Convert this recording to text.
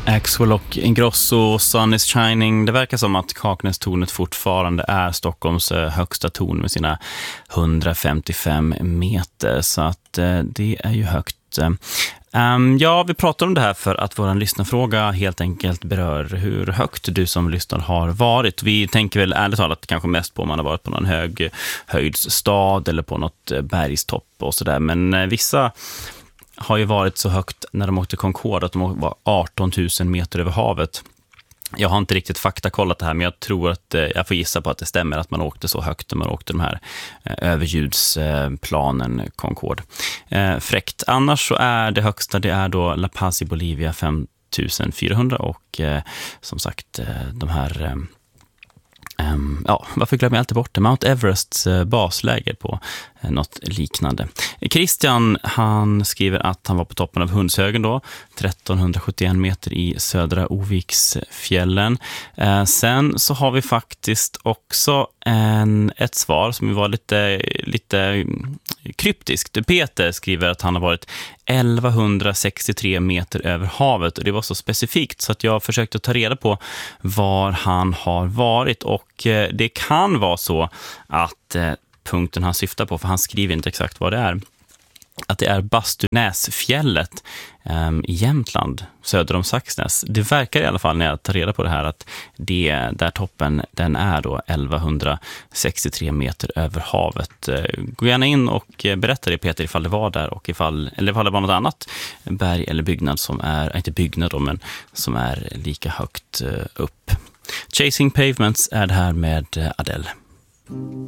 Axwell och Ingrosso, Sun is shining. Det verkar som att Kaknästornet fortfarande är Stockholms högsta torn med sina 155 meter. Så att det är ju högt. Ja, vi pratar om det här för att vår lyssnarfråga helt enkelt berör hur högt du som lyssnar har varit. Vi tänker väl ärligt talat kanske mest på om man har varit på någon höjdsstad eller på något bergstopp och sådär. Men vissa har ju varit så högt när de åkte Concorde att de var 18 000 meter över havet. Jag har inte riktigt faktakollat det här, men jag tror att jag får gissa på att det stämmer att man åkte så högt när man åkte de här överljudsplanen Concorde. Fräckt. Annars så är det högsta, det är då La Paz i Bolivia 5400 och som sagt de här varför glömmer jag alltid bort det? Mount Everests basläger på något liknande. Christian, han skriver att han var på toppen av Hundshögen då, 1371 meter i södra Oviksfjällen. Sen så har vi faktiskt också ett svar som var lite kryptiskt. Peter skriver att han har varit 1163 meter över havet och det var så specifikt så att jag försökte ta reda på var han har varit och det kan vara så att punkten han syftar på, för han skriver inte exakt vad det är, att det är Bastunäsfjället i Jämtland, söder om Saxnäs. Det verkar i alla fall när jag tar reda på det här att det där toppen, den är då 1163 meter över havet. Gå gärna in och berätta det, Peter, ifall det var där och ifall det var något annat berg eller byggnad som är, inte byggnad då, men som är lika högt upp. Chasing Pavements är det här med Adele.